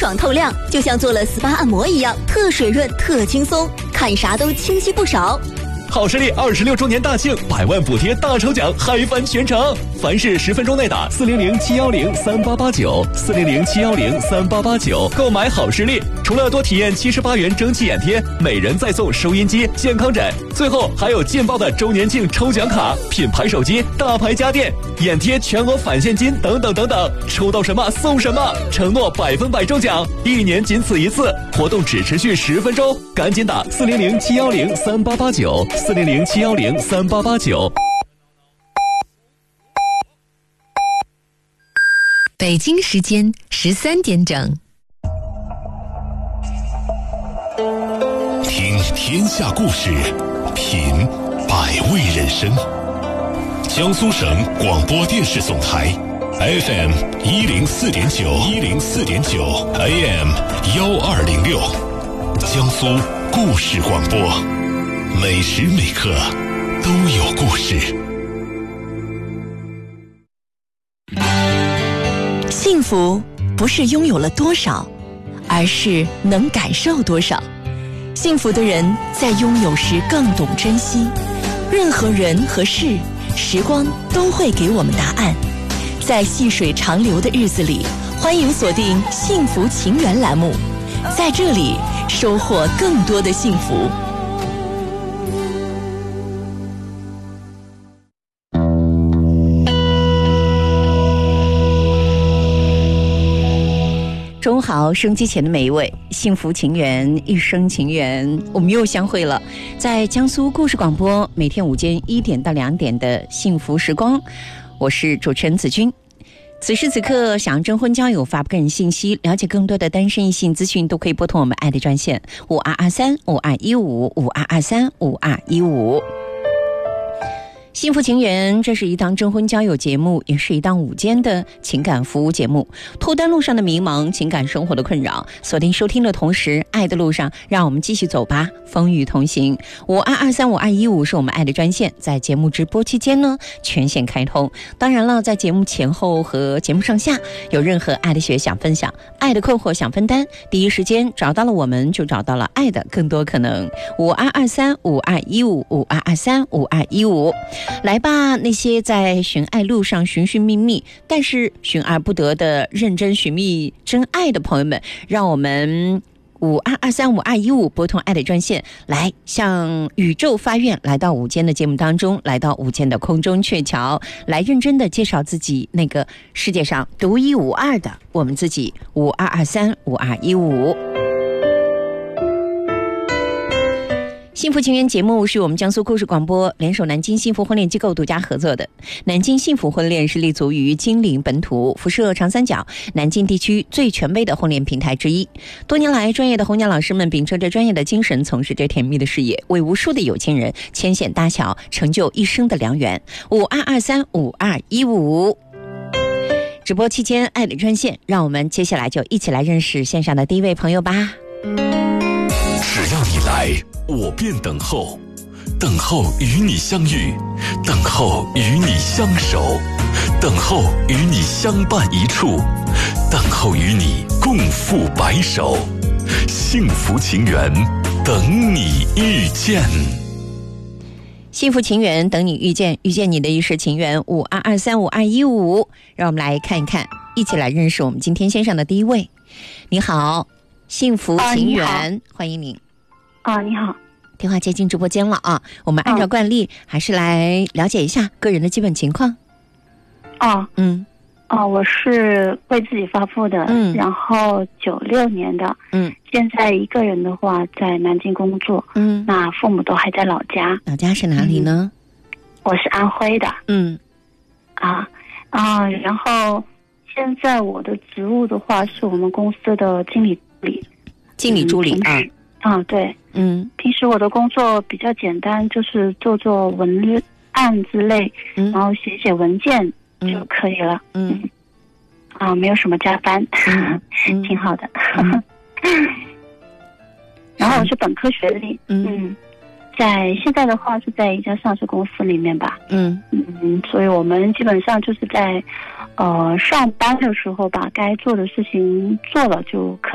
爽透亮，就像做了 SPA 按摩一样，特水润特轻松，看啥都清晰不少。 好视力26周年大庆，100万补贴大抽奖，嗨翻全城！凡是10分钟内打400-710-3889，400-710-3889，购买好视力，除了多体验78元蒸汽眼贴，每人再送收音机、健康枕，最后还有劲爆的周年庆抽奖卡、品牌手机、大牌家电、眼贴全额返现金等等等等，抽到什么送什么，承诺100%中奖，1年仅此一次，活动只持续10分钟，赶紧打400-710-3889，400-710-3889。 北京时间13点整。 听天下故事，品百味人生。江苏省广播电视总台 FM 104.9 AM 1206，江苏故事广播，每时每刻都有故事。 幸福不是拥有了多少，而是能感受多少。幸福的人在拥有时更懂珍惜。任何人和事，时光都会给我们答案。在细水长流的日子里，欢迎锁定幸福情缘栏目，在这里收获更多的幸福。中午好，收音机前的每一位，幸福情缘，一生情缘，我们又相会了，在江苏故事广播，每天午间1点到2点的幸福时光，我是主持人子君。此时此刻，想征婚交友、发布个人信息、了解更多的单身异性资讯，都可以拨通我们爱的专线5223-5215，5223-5215。幸福情缘，这是一档征婚交友节目，也是一档午间的情感服务节目。脱单路上的迷茫，情感生活的困扰，锁定收听的同时，爱的路上，让我们继续走吧，风雨同行。5223-5215是我们爱的专线，在节目直播期间呢，全线开通。当然了，在节目前后和节目上下，有任何爱的学想分享、爱的困惑想分担，第一时间找到了我们，就找到了爱的更多可能。5223-5215，5223-5215。来吧，那些在寻爱路上寻寻觅觅，但是寻而不得的认真寻觅真爱的朋友们，让我们5223-5215拨通爱的专线，来向宇宙发愿，来到午间的节目当中，来到午间的空中鹊桥，来认真的介绍自己那个世界上独一无二的我们自己。5223-5215。幸福情缘节目是我们江苏故事广播联手南京幸福婚恋机构独家合作的。南京幸福婚恋是立足于金陵本土，辐射长三角，南京地区最权威的婚恋平台之一。多年来，专业的红娘老师们秉承着专业的精神，从事着甜蜜的事业，为无数的有情人牵线搭桥，成就一生的良缘。5223-5215。直播期间爱的专线，让我们接下来就一起来认识线上的第一位朋友吧。 只要你来，我便等候，等候与你相遇，等候与你相守，等候与你相伴一处，等候与你共赴白首，幸福情缘，等你遇见。 幸福情缘，等你遇见，遇见你的一世情缘。5223-5215，让我们来看一看，一起来认识我们今天线上的第一位。你好，幸福情缘，欢迎您。 你好， 电话接进直播间了啊！我们按照惯例，还是来了解一下个人的基本情况。 我是为自己发布的，然后96年的，现在一个人的话在南京工作，那父母都还在老家。 老家是哪里呢？ 我是安徽的，然后现在我的职务的话是我们公司的经理助理对，平时我的工作比较简单，就是做文案之类，然后写文件就可以了，没有什么加班，挺好的。然后我是本科学历，在现在的话是在一家上市公司里面吧，所以我们基本上就是在上班的时候把该做的事情做了就可